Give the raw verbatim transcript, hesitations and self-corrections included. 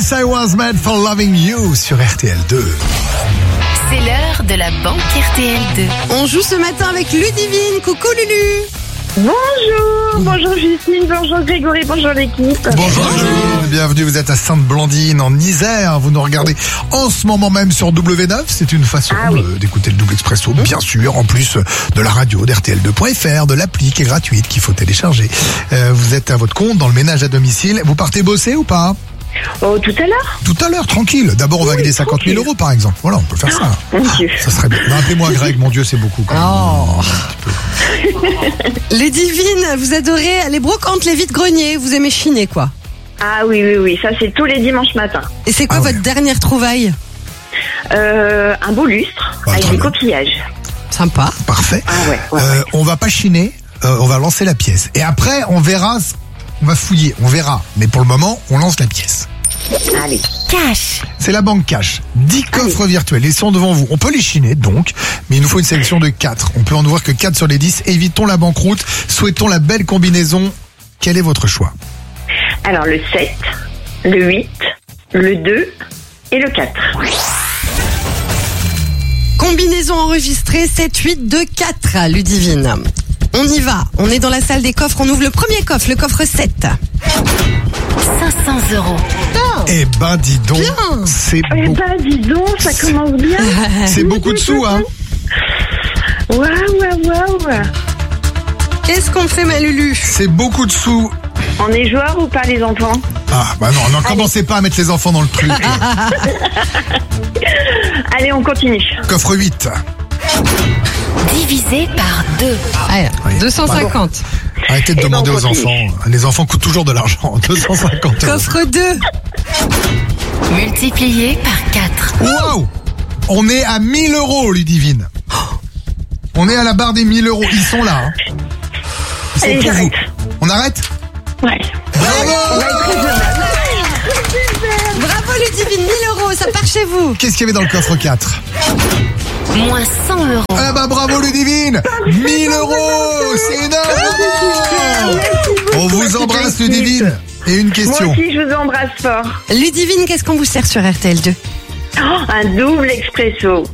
Yes, I was made for loving you sur R T L deux. C'est l'heure de la banque R T L deux. On joue ce matin avec Ludivine. Coucou Lulu. Bonjour, bonjour Justine, bonjour Grégory, bonjour l'équipe. Bonjour, Bonjour. Bienvenue, vous êtes à Sainte-Blandine en Isère. Vous nous regardez en ce moment même sur W neuf. C'est une façon Ah oui. euh, d'écouter le double expresso, bien sûr, en plus de la radio d'R T L deux point F R, de l'appli qui est gratuite, qu'il faut télécharger. Euh, vous êtes à votre compte dans le ménage à domicile. Vous partez bosser ou pas? Oh, tout à l'heure. Tout à l'heure, tranquille. D'abord, on va Oui, gagner cinquante mille tranquille. euros, par exemple. Voilà, on peut faire ça. Mon Dieu. Ça serait bien. Non, appelez-moi Greg, mon Dieu, c'est beaucoup. Quand même. Oh. Ludivine, vous adorez les brocantes, les vides-greniers. Vous aimez chiner, quoi. Ah oui, oui, oui, ça c'est tous les dimanches matins. Et c'est quoi Ah ouais. votre dernière trouvaille? Euh, un beau lustre Bah, avec très des bien. coquillages. Sympa. Parfait. Ah ouais, ouais, Euh, ouais. on va pas chiner, euh, on va lancer la pièce. Et après, on verra, ce- on va fouiller, on verra. Mais pour le moment, on lance la pièce. Allez. Cash. C'est la banque cash. dix coffres virtuels, ils sont devant vous. On peut les chiner donc, mais il nous faut une sélection de quatre. On peut en ouvrir que quatre sur les dix. Évitons la banqueroute, souhaitons la belle combinaison. Quel est votre choix? Alors le sept, le huit, le deux et le quatre. Combinaison enregistrée sept, huit, deux, quatre, Ludivine. On y va. On est dans la salle des coffres. On ouvre le premier coffre, le coffre sept. cinq cents euros. Eh ben, dis donc, Bien. c'est Eh beau- ben dis donc, ça commence bien. c'est beaucoup de sous, hein. Waouh, waouh, waouh. Qu'est-ce qu'on fait, ma Lulu? C'est beaucoup de sous. On est joueurs ou pas les enfants? Ah, bah non, non, commencez pas à mettre les enfants dans le truc. Allez, on continue. Coffre huit. Divisé par deux. Allez, Oui. deux cent cinquante. Arrêtez de Eh ben, demander on aux continue. enfants. Les enfants coûtent toujours de l'argent. deux cent cinquante euros. Coffre deux. Multiplié par quatre. Waouh! On est à mille euros, Ludivine. On est à la barre des mille euros. Ils sont là. Hein. Ils sont Allez, pour vous. j'arrête. On arrête? Ouais. Bravo! Bravo, Ludivine, mille euros, ça part chez vous. Qu'est-ce qu'il y avait dans le coffre quatre? Moins cent euros. Ah bah bravo, Ludivine! mille euros! C'est énorme! On vous embrasse, Ludivine. Et une Moi question. aussi, je vous embrasse fort. Ludivine, qu'est-ce qu'on vous sert sur R T L deux? Oh, un double expresso.